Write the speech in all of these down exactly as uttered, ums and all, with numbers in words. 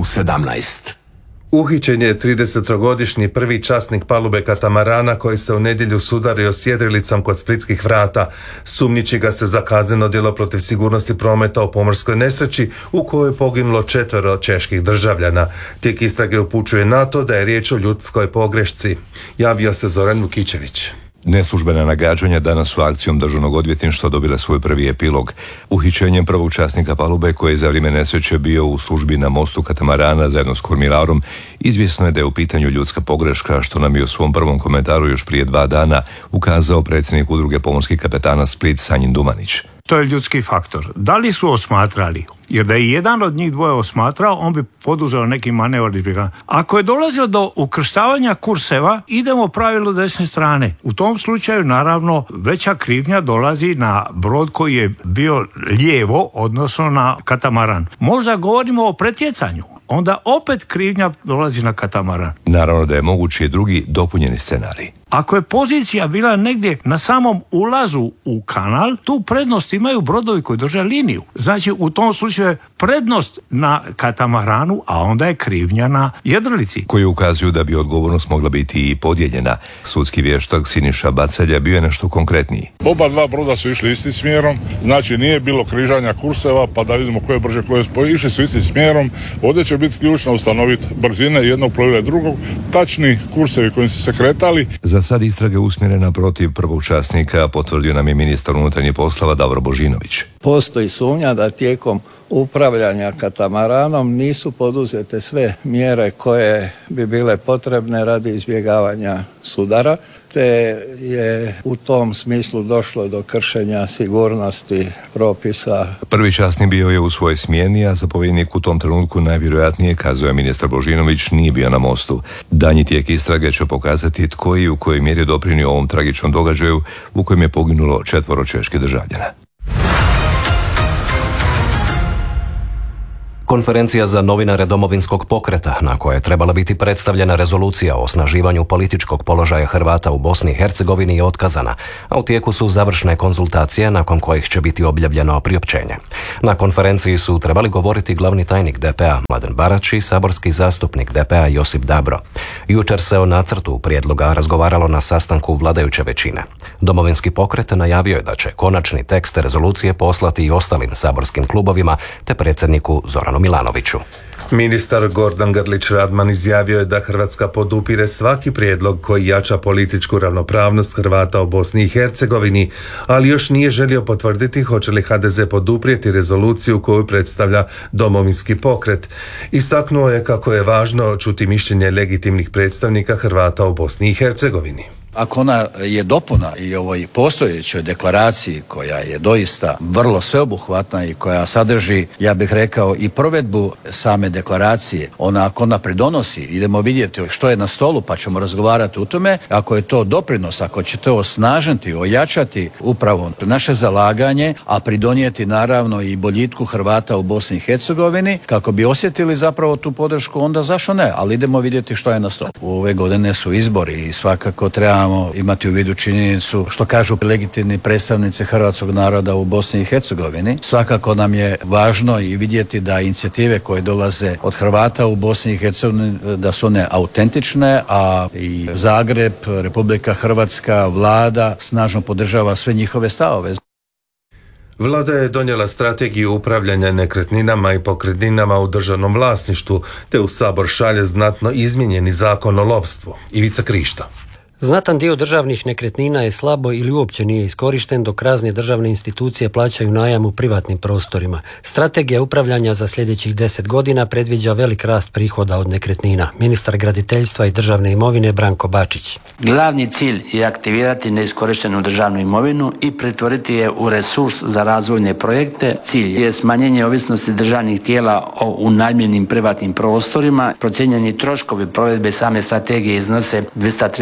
sedamnaest. Uhićen je tridesetogodišnji prvi časnik palube katamarana koji se u nedjelju sudario s jedrilicom kod splitskih vrata. Sumnjiči ga se za kazneno djelo protiv sigurnosti prometa u pomorskoj nesreći u kojoj je poginulo četvero čeških državljana. Tijek istrage upućuje na to da je riječ o ljudskoj pogrešci. Javio se Zoran Vukićević. Neslužbena nagađanja danas su akcijom Državnog odvjetništva dobila svoj prvi epilog. Uhićenjem prvog časnika palube koji je za vrijeme nesreće bio u službi na mostu katamarana zajedno s kormilarom, izvjesno je da je u pitanju ljudska pogreška, što nam je u svom prvom komentaru još prije dva dana ukazao predsjednik udruge pomorskih kapetana Split Sanjin Dumanić. To je ljudski faktor. Da li su osmatrali? Jer da je jedan od njih dvoje osmatrao, on bi poduzeo neki manevar. Ako je dolazilo do ukrštavanja kurseva, idemo pravilu desne strane. U tom slučaju, naravno, veća krivnja dolazi na brod koji je bio lijevo, odnosno na katamaran. Možda govorimo o pretjecanju. Onda opet krivnja dolazi na katamaran. Naravno da je mogući i drugi dopunjeni scenarij. Ako je pozicija bila negdje na samom ulazu u kanal, tu prednost imaju brodovi koji drže liniju. Znači, u tom slučaju je prednost na katamaranu, a onda je krivnja na jedrilici. Koji ukazuju da bi odgovornost mogla biti i podijeljena. Sudski vještak Siniša Bacalja bio je nešto konkretniji. Oba dva broda su išli istim smjerom, znači nije bilo križanja kurseva, pa da vidimo ko je brže, ko je spoj. Išli su istim smjerom, ovdje će biti ključno ustanoviti brzine jednog plovila i drugog, tačni kursevi kojim su se kretali. Za sad istrage usmjerena protiv prvog časnika, potvrdio nam je ministar unutarnjih poslova Davor Božinović. Postoji sumnja da tijekom upravljanja katamaranom nisu poduzete sve mjere koje bi bile potrebne radi izbjegavanja sudara, te je u tom smislu došlo do kršenja sigurnosti propisa. Prvi časnik bio je u svojoj smjeni, a zapovjednik u tom trenutku najvjerojatnije, kazao je ministar Božinović, nije bio na mostu. Danji tijek istrage će pokazati tko i u kojoj mjeri je doprinio ovom tragičnom događaju u kojem je poginulo četvoro čeških državljana. Konferencija za novinare Domovinskog pokreta, na kojoj je trebala biti predstavljena rezolucija o osnaživanju političkog položaja Hrvata u Bosni i Hercegovini, je otkazana, a u tijeku su završne konzultacije nakon kojih će biti objavljeno priopćenje. Na konferenciji su trebali govoriti glavni tajnik D P A Mladen Barać i saborski zastupnik D P A Josip Dabro. Jučer se o nacrtu prijedloga razgovaralo na sastanku vladajuće većine. Domovinski pokret najavio je da će konačni tekst rezolucije poslati i ostalim saborskim klubovima te predsjedniku Zoranu Milanoviću. Ministar Gordan Grlić Radman izjavio je da Hrvatska podupire svaki prijedlog koji jača političku ravnopravnost Hrvata u Bosni i Hercegovini, ali još nije želio potvrditi hoće li H D Z poduprijeti rezoluciju koju predstavlja Domovinski pokret. Istaknuo je kako je važno čuti mišljenje legitimnih predstavnika Hrvata u Bosni i Hercegovini. Ako ona je dopuna i ovoj postojećoj deklaraciji koja je doista vrlo sveobuhvatna i koja sadrži, ja bih rekao, i provedbu same deklaracije, ona ako ona pridonosi, idemo vidjeti što je na stolu pa ćemo razgovarati o tome, ako je to doprinos, ako će to osnažiti, ojačati upravo naše zalaganje, a pridonijeti naravno i boljitku Hrvata u Bosni i Hercegovini, kako bi osjetili zapravo tu podršku, onda zašto ne, ali idemo vidjeti što je na stolu. Ove godine su izbori i svakako treba imati u vidu činjenicu što kažu legitimni predstavnici hrvatskog naroda u Bosni i Hercegovini. Svakako nam je važno i vidjeti da inicijative koje dolaze od Hrvata u Bosni i Hercegovini da su one autentične, a i Zagreb, Republika Hrvatska, vlada snažno podržava sve njihove stavove. Vlada je donijela strategiju upravljanja nekretninama i pokretninama u državnom vlasništvu, te u Sabor šalje znatno izmijenjeni zakon o lovstvu. Ivica Krišta. Znatan dio državnih nekretnina je slabo ili uopće nije iskorišten, dok razne državne institucije plaćaju najam u privatnim prostorima. Strategija upravljanja za sljedećih deset godina predviđa velik rast prihoda od nekretnina. Ministar graditeljstva i državne imovine Branko Bačić. Glavni cilj je aktivirati neiskorištenu državnu imovinu i pretvoriti je u resurs za razvojne projekte. Cilj je smanjenje ovisnosti državnih tijela o unajmljenim privatnim prostorima. Procijenjeni troškovi provedbe same strategije iznose dvjesto trideset tri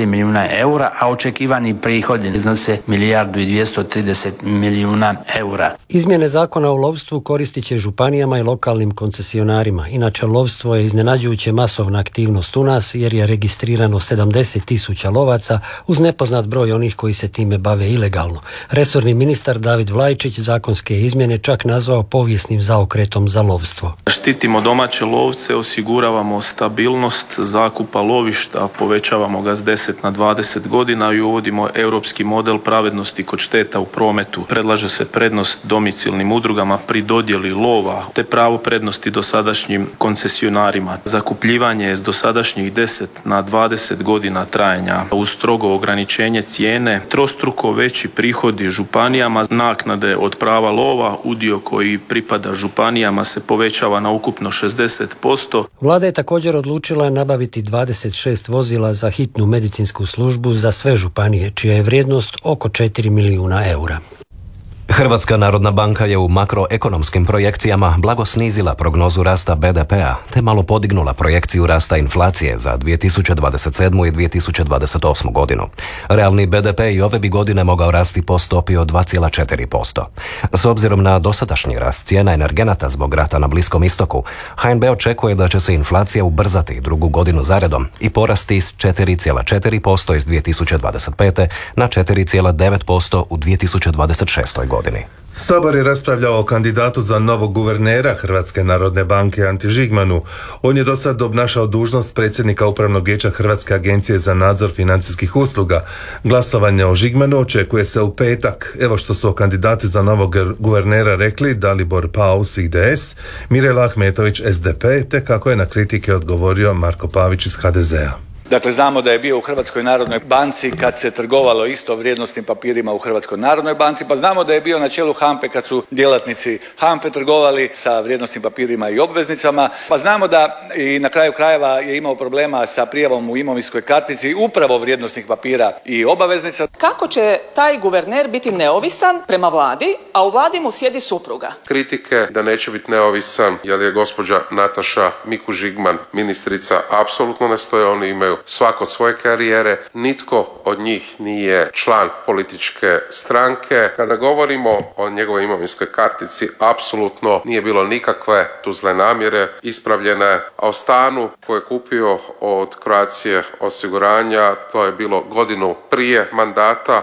milijuna eura, a očekivani prihodi iznose milijardu i dvjesto trideset milijuna eura. Izmjene zakona o lovstvu koristit će županijama i lokalnim koncesionarima. Inače, lovstvo je iznenađujuće masovna aktivnost u nas jer je registrirano sedamdeset tisuća lovaca uz nepoznat broj onih koji se time bave ilegalno. Resorni ministar David Vlajčić zakonske izmjene čak nazvao povijesnim zaokretom za lovstvo. Štitimo domaće lovce, osiguravamo stabilnost zakupa lovišta, povećavamo ga s deset na dvadeset godina i uvodimo europski model pravednosti kod šteta u prometu. Predlaže se prednost domicilnim udrugama pri dodjeli lova te pravo prednosti dosadašnjim koncesionarima. Zakupljivanje je s dosadašnjih deset na dvadeset godina trajanja uz strogo ograničenje cijene, trostruko veći prihodi županijama, naknade od prava lova, udio koji pripada županijama se povećava na ukupno šezdeset posto. Vlada je također odlučila nabaviti dvadeset šest vozila za hitnu medicinsku službu za sve županije, čija je vrijednost oko četiri milijuna eura. Hrvatska narodna banka je u makroekonomskim projekcijama blago snizila prognozu rasta be de pea te malo podignula projekciju rasta inflacije za dvije tisuće dvadeset sedmu. i dvije tisuće dvadeset osmu. godinu. Realni be de pe i ove bi godine mogao rasti po stopi od dva zarez četiri posto. S obzirom na dosadašnji rast cijena energenata zbog rata na Bliskom istoku, ha en be očekuje da će se inflacija ubrzati drugu godinu zaredom i porasti s četiri zarez četiri posto iz dvije tisuće dvadeset pete. na četiri zarez devet posto u dvije tisuće dvadeset šestoj. godini. Sabor je raspravljao o kandidatu za novog guvernera Hrvatske narodne banke Anti Žigmanu. On je do sad obnašao dužnost predsjednika Upravnog vijeća Hrvatske agencije za nadzor financijskih usluga. Glasovanje o Žigmanu očekuje se u petak. Evo što su kandidati za novog guvernera rekli Dalibor Paus i de es, Mirela Ahmetović es de pe, te kako je na kritike odgovorio Marko Pavić iz ha de zea. Dakle, znamo da je bio u Hrvatskoj narodnoj banci kad se trgovalo isto vrijednosnim papirima u Hrvatskoj narodnoj banci, pa znamo da je bio na čelu hampe kad su djelatnici hampe trgovali sa vrijednosnim papirima i obveznicama, pa znamo da i na kraju krajeva je imao problema sa prijavom u imovinskoj kartici upravo vrijednosnih papira i obaveznica. Kako će taj guverner biti neovisan prema vladi, a u vladi mu sjedi supruga? Kritike da neće biti neovisan jer je gospođa Nataša Mikuš Žigman ministrica apsolutno ne stoje, oni imaju svako svoje karijere, nitko od njih nije član političke stranke. Kada govorimo o njegovoj imovinskoj kartici, apsolutno nije bilo nikakve tu zle namjere ispravljene, a o stanu koje je kupio od Croatia osiguranja, to je bilo godinu prije mandata.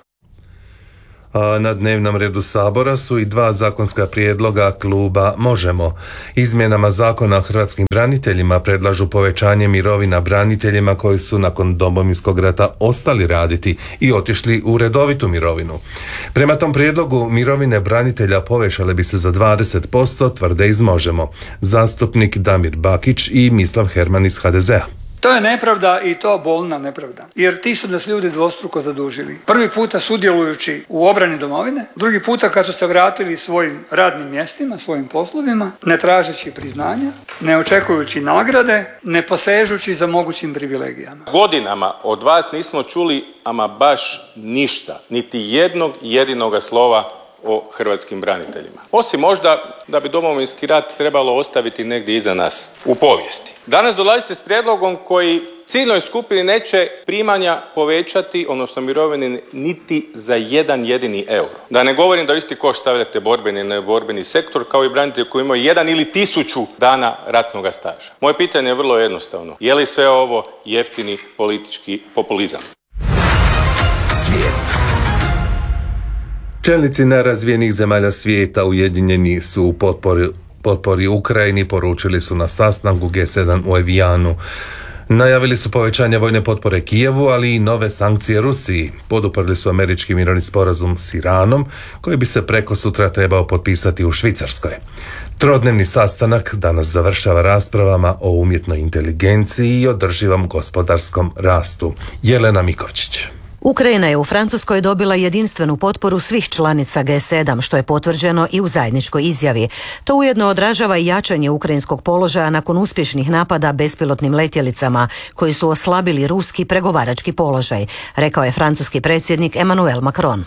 A na dnevnom redu Sabora su i dva zakonska prijedloga kluba Možemo. Izmjenama zakona o hrvatskim braniteljima predlažu povećanje mirovina braniteljima koji su nakon Domovinskog rata ostali raditi i otišli u redovitu mirovinu. Prema tom prijedlogu mirovine branitelja povećale bi se za dvadeset posto, tvrde iz Možemo. Zastupnik Damir Bakić i Mislav Herman iz ha de zea. To je nepravda i to bolna nepravda, jer ti su nas ljudi dvostruko zadužili. Prvi puta sudjelujući u obrani domovine, drugi puta kad su se vratili svojim radnim mjestima, svojim poslovima, ne tražeći priznanja, ne očekujući nagrade, ne posežući za mogućim privilegijama. Godinama od vas nismo čuli ama baš ništa, niti jednog jedinoga slova o hrvatskim braniteljima. Osim možda da bi Domovinski rat trebalo ostaviti negdje iza nas u povijesti. Danas dolazite s prijedlogom koji ciljnoj skupini neće primanja povećati, odnosno mirovine, niti za jedan jedini euro. Da ne govorim da u isti koš stavljate borbeni i neborbeni sektor, kao i branitelji koji imaju jedan ili tisuću dana ratnog staža. Moje pitanje je vrlo jednostavno. Je li sve ovo jeftini politički populizam? Svijet. Čelnici nerazvijenih zemalja svijeta ujedinjeni su u potpori, potpori Ukrajini, poručili su na sastanku ge sedam u Evijanu. Najavili su povećanje vojne potpore Kijevu, ali i nove sankcije Rusiji. Poduprli su američki mirovni sporazum s Iranom, koji bi se preko sutra trebao potpisati u Švicarskoj. Trodnevni sastanak danas završava raspravama o umjetnoj inteligenciji i održivom gospodarskom rastu. Jelena Mikovčić. Ukrajina je u Francuskoj dobila jedinstvenu potporu svih članica G sedam, što je potvrđeno i u zajedničkoj izjavi. To ujedno odražava i jačanje ukrajinskog položaja nakon uspješnih napada bespilotnim letjelicama, koji su oslabili ruski pregovarački položaj, rekao je francuski predsjednik Emmanuel Macron.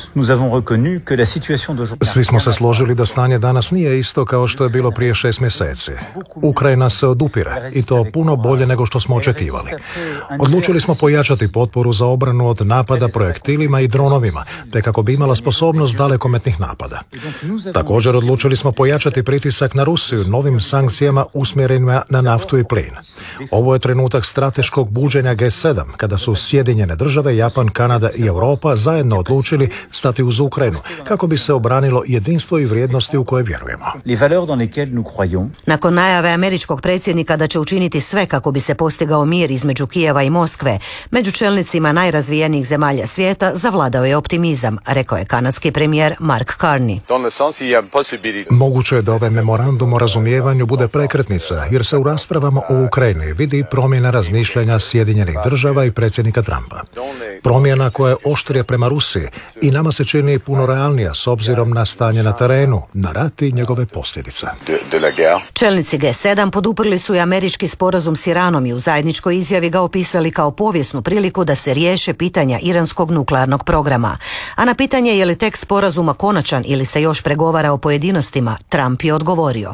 Svi smo se složili da stanje danas nije isto kao što je bilo prije šest mjeseci. Ukrajina se odupire i to puno bolje nego što smo očekivali. Odlučili smo pojačati potporu za obranu od napada projektilima i dronovima, te kako bi imala sposobnost dalekometnih napada. Također odlučili smo pojačati pritisak na Rusiju novim sankcijama usmjerenima na naftu i plin. Ovo je trenutak strateškog buđenja G sedam, kada su Sjedinjene države, Japan, Kanada i Europa zajedno odlučili stati uz Ukrajinu, kako bi se obranilo jedinstvo i vrijednosti u koje vjerujemo. Nakon najave američkog predsjednika da će učiniti sve kako bi se postigao mir između Kijeva i Moskve, među čelnicima najrazvijenijih zemalja svijeta zavladao je optimizam, rekao je kanadski premijer Mark Carney. Moguće je da ovaj memorandum o razumijevanju bude prekretnica, jer se u raspravama o Ukrajini vidi promjena razmišljanja Sjedinjenih država i predsjednika Trumpa. Promjena koja je oštrija prema Rusiji i nama se čini puno realnija s obzirom na stanje na terenu, na rat i njegove posljedice. Čelnici G sedam poduprli su i američki sporazum s Iranom i u zajedničkoj izjavi ga opisali kao povijesnu priliku da se riješe pitanja iranskog nuklearnog programa. A na pitanje je li tekst sporazuma konačan ili se još pregovara o pojedinostima, Trump je odgovorio.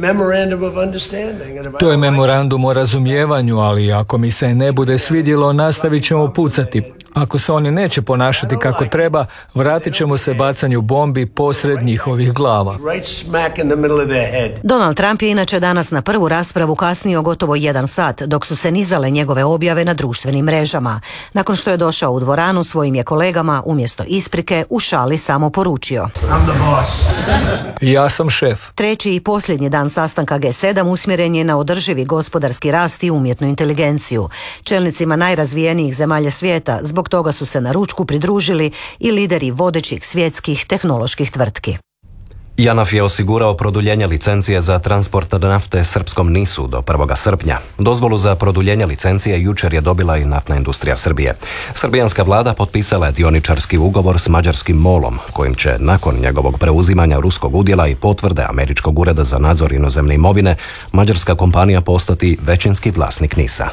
To je memorandum o razumijevanju, ali ako mi se ne bude svidjelo, nastavit ćemo pucati. Ako se oni neće ponašati kako treba, vratit ćemo se bacanju bombi posred njihovih glava. Donald Trump je inače danas na prvu raspravu kasnio gotovo jedan sat, dok su se nizale njegove objave na društvenim mrežama. Nakon što je došao u dvoranu, svojim je kolegama umjesto isprike u šali samo poručio: Ja sam šef. Treći i posljednji dan sastanka G sedam usmjeren je na održivi gospodarski rast i umjetnu inteligenciju. Čelnicima najrazvijenijih zemalja svijeta zbog toga su se na ručku pridružili i lideri vodećih svjetskih tehnoloških tvrtki. JANAF je osigurao produljenje licencije za transport nafte srpskom nisu do prvog srpnja. Dozvolu za produljenje licencije jučer je dobila i naftna industrija Srbije. Srbijanska vlada potpisala je dioničarski ugovor s mađarskim MOL-om, kojim će nakon njegovog preuzimanja ruskog udjela i potvrde Američkog ureda za nadzor inozemne imovine, mađarska kompanija postati većinski vlasnik NIS-a.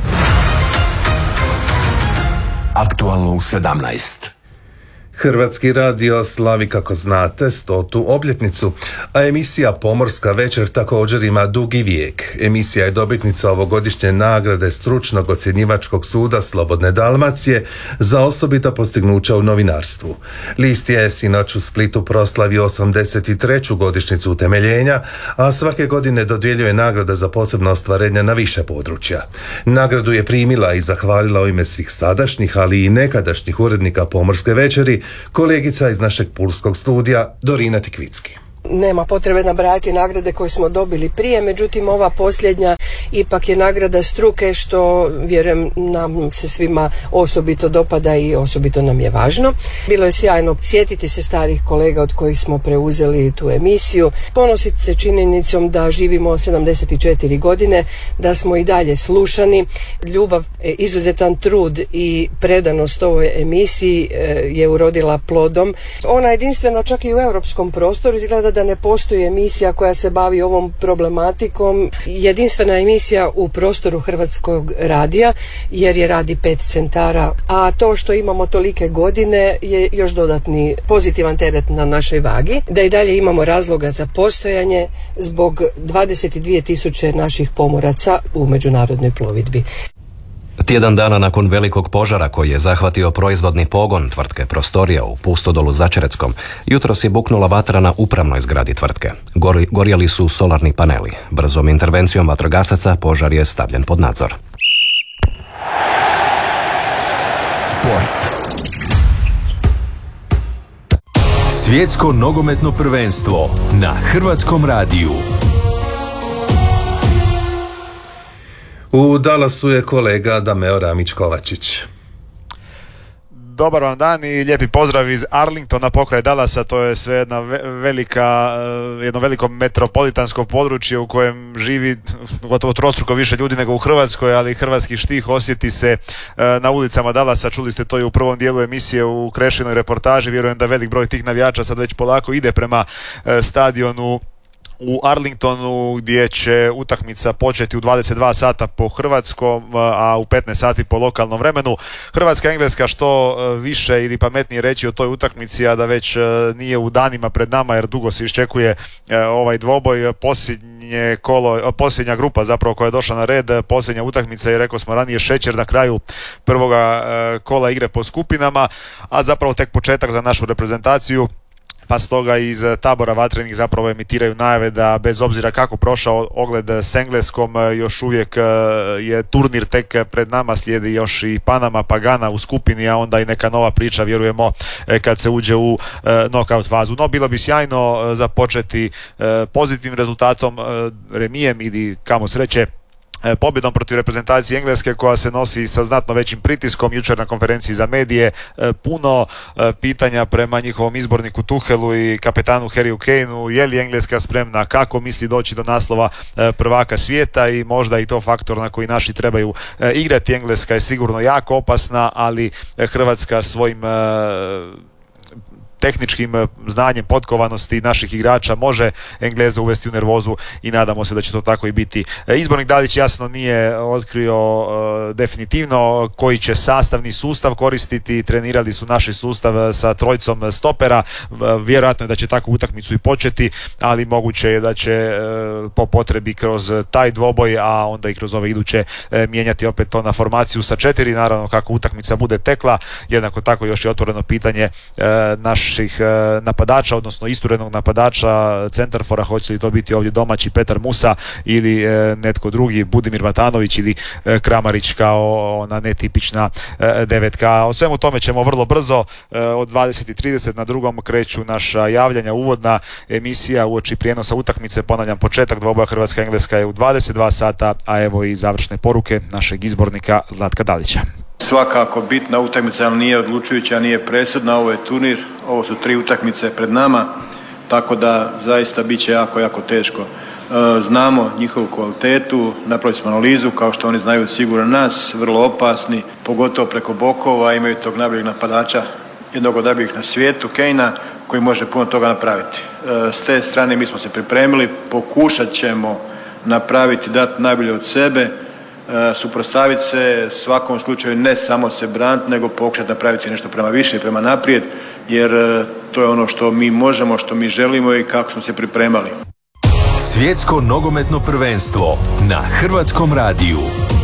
Aktualno u sedamnaest. Hrvatski radio slavi, kako znate, stotu obljetnicu, a emisija Pomorska večer također ima dugi vijek. Emisija je dobitnica ovogodišnje nagrade stručnog ocjenjivačkog suda Slobodne Dalmacije za osobita postignuća u novinarstvu. List je sinoć u Splitu proslavio osamdeset treću godišnjicu utemeljenja, a svake godine dodjeljuje nagrada za posebno ostvarenja na više područja. Nagradu je primila i zahvalila u ime svih sadašnjih, ali i nekadašnjih urednika Pomorske večeri kolegica iz našeg pulskog studija Dorina Tikvicki. Nema potrebe nabrajati nagrade koje smo dobili prije, međutim ova posljednja ipak je nagrada struke, što vjerujem nam se svima osobito dopada i osobito nam je važno. Bilo je sjajno sjetiti se starih kolega od kojih smo preuzeli tu emisiju, ponositi se činjenicom da živimo sedamdeset četiri godine, da smo i dalje slušani. Ljubav, izuzetan trud i predanost ovoj emisiji je urodila plodom. Ona je jedinstvena čak i u europskom prostoru, izgleda da ne postoji emisija koja se bavi ovom problematikom. Jedinstvena emisija u prostoru Hrvatskog radija, jer je radi pet centara, a to što imamo tolike godine je još dodatni pozitivan teret na našoj vagi. Da i dalje imamo razloga za postojanje zbog dvadeset dvije tisuće naših pomoraca u međunarodnoj plovidbi. Tjedan dana nakon velikog požara koji je zahvatio proizvodni pogon tvrtke Prostorija u Pustodolu Začereckom, jutros je buknula vatra na upravnoj zgradi tvrtke. Gori, gorjeli su solarni paneli. Brzom intervencijom vatrogasaca požar je stavljen pod nadzor. Sport. Svjetsko nogometno prvenstvo na Hrvatskom radiju. U Dallasu je kolega Dameo Ramić-Kovačić. dobar vam dan i lijepi pozdrav iz Arlingtona pokraj Dallasa. To je sve jedna velika, jedno veliko metropolitansko područje u kojem živi gotovo trostruko više ljudi nego u Hrvatskoj, ali hrvatski štih osjeti se na ulicama Dallasa. Čuli ste to i u prvom dijelu emisije u Krešinoj reportaži. Vjerujem da velik broj tih navijača sad već polako ide prema stadionu u Arlingtonu, gdje će utakmica početi u dvadeset dva sata po hrvatskom, a u petnaest sati po lokalnom vremenu. Hrvatska Engleska, što više ili pametnije reći o toj utakmici, a da već nije u danima pred nama, jer dugo se iščekuje ovaj dvoboj. Posljednje kolo, posljednja grupa zapravo koja je došla na red, posljednja utakmica i rekao smo ranije šećer na kraju prvoga kola igre po skupinama, a zapravo tek početak za našu reprezentaciju. Pa stoga iz tabora vatrenih zapravo emitiraju najave da bez obzira kako prošao ogled s Engleskom, još uvijek je turnir tek pred nama, slijedi još i Panama pa Gana u skupini, a onda i neka nova priča, vjerujemo, kad se uđe u knockout fazu. No, bilo bi sjajno započeti pozitivnim rezultatom, remijem ili kamo sreće pobjedom protiv reprezentacije Engleske, koja se nosi sa znatno većim pritiskom. Jučer na konferenciji za medije puno pitanja prema njihovom izborniku Tuhelu i kapetanu Harryu Kaneu. Je li Engleska spremna, kako misli doći do naslova prvaka svijeta, i možda i to faktor na koji naši trebaju igrati. Engleska je sigurno jako opasna, ali Hrvatska svojim tehničkim znanjem, potkovanosti naših igrača može Engleze uvesti u nervozu i nadamo se da će to tako i biti. Izbornik Dalić jasno nije otkrio uh, definitivno koji će sastavni sustav koristiti. Trenirali su naši sustav sa trojicom stopera. Uh, vjerojatno je da će takvu utakmicu i početi, ali moguće je da će uh, po potrebi kroz taj dvoboj, a onda i kroz ove iduće uh, mijenjati opet to na formaciju sa četiri. Naravno, kako utakmica bude tekla. Jednako tako još je otvoreno pitanje uh, naš naših napadača, odnosno isturenog napadača, centarfora, hoće li to biti ovdje domaći Petar Musa ili netko drugi, Budimir Matanović ili Kramarić kao ona netipična devetka. O svemu tome ćemo vrlo brzo, od dvadeset i trideset na drugom kreću naša javljanja, uvodna emisija uoči prijenosa utakmice. Ponavljam, početak dvoboja Hrvatska Engleska je u dvadeset dva sata, a evo i završne poruke našeg izbornika Zlatka Dalića. Svakako bitna utakmica, ali nije odlučujuća, nije presudna. Ovo je turnir, ovo su tri utakmice pred nama, tako da zaista bit će jako, jako teško. Znamo njihovu kvalitetu, napravili smo analizu, kao što oni znaju sigurno nas, vrlo opasni, pogotovo preko bokova, imaju tog najboljeg napadača, jednog od najboljih na svijetu, Kanea, koji može puno toga napraviti. S te strane mi smo se pripremili, pokušat ćemo napraviti, dati najbolje od sebe, suprotstaviti se svakom slučaju, ne samo se braniti, nego pokušati napraviti nešto prema više i prema naprijed, jer to je ono što mi možemo, što mi želimo i kako smo se pripremali. Svjetsko nogometno prvenstvo na Hrvatskom radiju.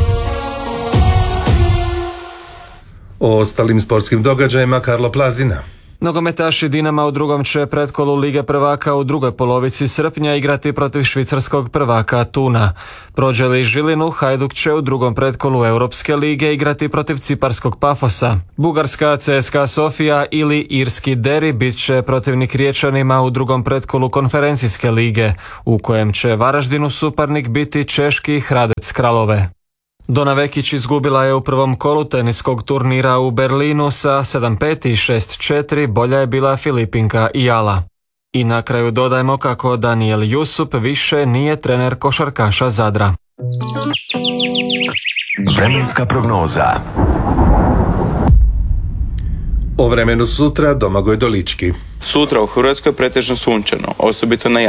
O ostalim sportskim događajima Karlo Plazina. Nogometaši Dinama u drugom će pretkolu Lige prvaka u drugoj polovici srpnja igrati protiv švicarskog prvaka Tuna. Prođe li Žilinu, Hajduk će u drugom pretkolu Europske lige igrati protiv ciparskog Pafosa. Bugarska C S K A Sofija ili irski Deri bit će protivnik Riječanima u drugom pretkolu konferencijske lige, u kojem će Varaždinu suparnik biti češki Hradec Kralove. Dona Vekić izgubila je u prvom kolu teniskog turnira u Berlinu sa sedam pet i šest četiri, bolja je bila Filipinka Ijala. I na kraju dodajmo kako Daniel Jusup više nije trener košarkaša Zadra. Vremenska prognoza. O vremenu sutra Domagoj Dolički. Sutra u Hrvatskoj pretežno sunčano, osobito na